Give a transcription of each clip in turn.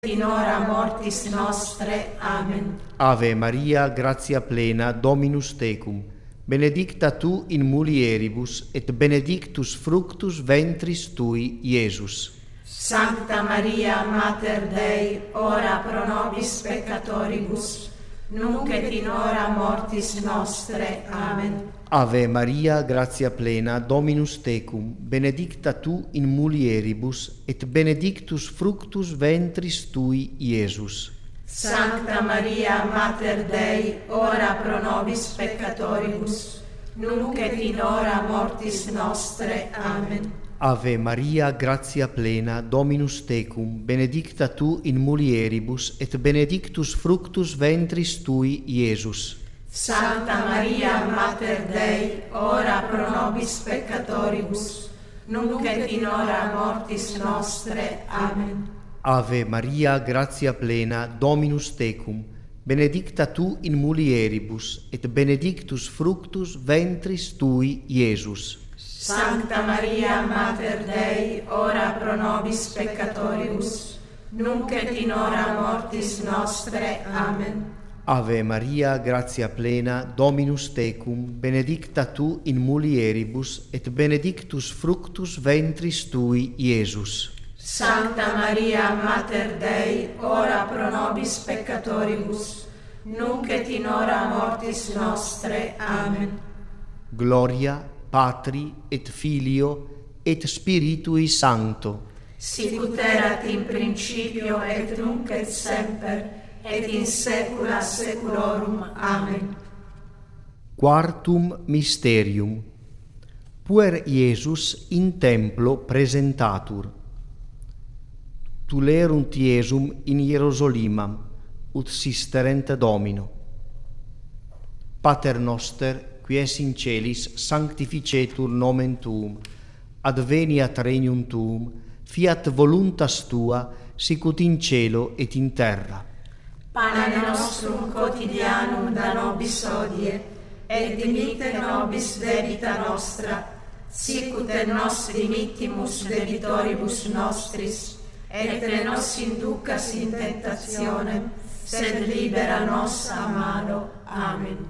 in hora mortis nostre. Amen. Ave Maria, gratia plena, Dominus tecum, benedicta tu in mulieribus, et benedictus fructus ventris tui, Iesus. Sancta Maria, Mater Dei, ora pro nobis peccatoribus, nunc et in hora mortis nostre. Amen. Ave Maria, gratia plena, Dominus tecum, benedicta tu in mulieribus, et benedictus fructus ventris tui, Iesus. Sancta Maria, Mater Dei, ora pro nobis peccatoribus, nunc et in hora mortis nostre. Amen. Ave Maria, gratia plena, Dominus tecum, benedicta tu in mulieribus, et benedictus fructus ventris tui, Iesus. Sancta Maria, Mater Dei, ora pro nobis peccatoribus, nunc et in hora mortis nostre. Amen. Ave Maria, gratia plena, Dominus tecum, benedicta tu in mulieribus, et benedictus fructus ventris tui, Iesus. Sancta Maria, Mater Dei, ora pro nobis peccatoribus, nunc et in hora mortis nostre. Amen. Ave Maria, gratia plena, Dominus tecum, benedicta tu in mulieribus, et benedictus fructus ventris tui, Iesus. Sancta Maria, Mater Dei, ora pro nobis peccatoribus, nunc et in hora mortis nostre. Amen. Gloria Patri et Filio et Spiritui Sancto. Sicut erat in principio et nunc et semper, et in saecula saeculorum. Amen. Quartum mysterium. Puer Iesus in templo presentatur. Tulerunt Iesum in Hierosolimam, ut sisterent Domino. Pater noster, qui es in celis, sanctificetur nomen tuum, adveniat regnum tuum, fiat voluntas tua, sicut in cielo et in terra. Pane nostrum quotidianum da nobis hodie, et dimitte nobis debita nostra, sicut et nos dimittimus debitoribus nostris, et ne nos inducas in tentationem, sed libera nos a malo. Amen.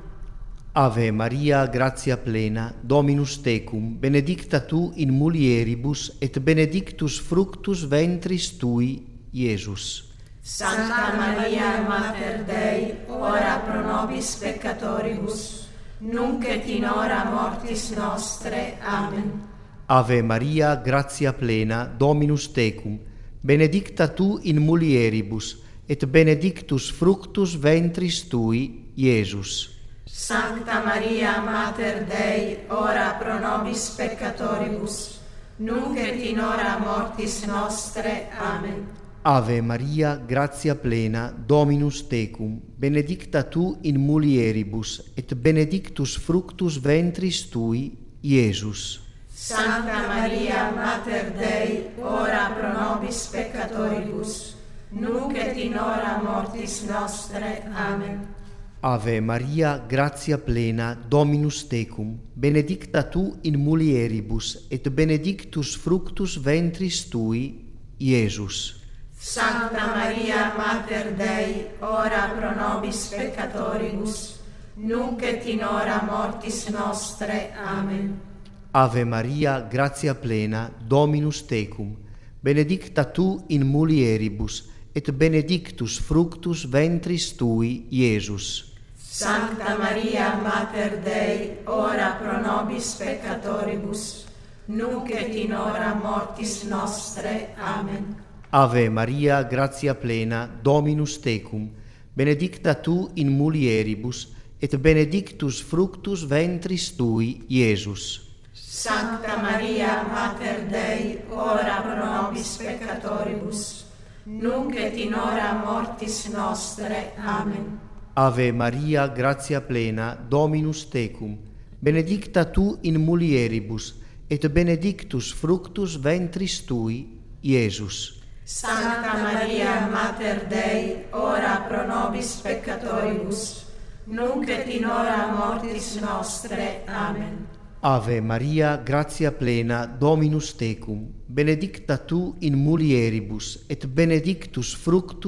Ave Maria, gratia plena, Dominus tecum, benedicta tu in mulieribus, et benedictus fructus ventris tui, Iesus. Sancta Maria, Mater Dei, ora pro nobis peccatoribus, nunc et in hora mortis nostre. Amen. Ave Maria, gratia plena, Dominus tecum, benedicta tu in mulieribus, et benedictus fructus ventris tui, Iesus. Sancta Maria, Mater Dei, ora pro nobis peccatoribus, nunc et in hora mortis nostre. Amen. Ave Maria, gratia plena, Dominus tecum, benedicta tu in mulieribus, et benedictus fructus ventris tui, Iesus. Sancta Maria, Mater Dei, ora pro nobis peccatoribus, nunc et in hora mortis nostre. Amen. Ave Maria, gratia plena, Dominus tecum, benedicta tu in mulieribus, et benedictus fructus ventris tui, Iesus. Sancta Maria, Mater Dei, ora pro nobis peccatoribus, nunc et in hora mortis nostre. Amen. Ave Maria, gratia plena, Dominus tecum, benedicta tu in mulieribus, et benedictus fructus ventris tui, Iesus. Sancta Maria, Mater Dei, ora pro nobis peccatoribus, nunc et in hora mortis nostre. Amen. Ave Maria, gratia plena, Dominus tecum, benedicta tu in mulieribus, et benedictus fructus ventris tui, Iesus. Sancta Maria, Mater Dei, ora pro nobis peccatoribus, nunc et in hora mortis nostre. Amen. Ave Maria, gratia plena, Dominus tecum, benedicta tu in mulieribus, et benedictus fructus ventris tui, Iesus. Sancta Maria, Mater Dei, ora pro nobis peccatoribus, nunc et in hora mortis nostre. Amen. Ave Maria, gratia plena, Dominus tecum, benedicta tu in mulieribus, et benedictus fructus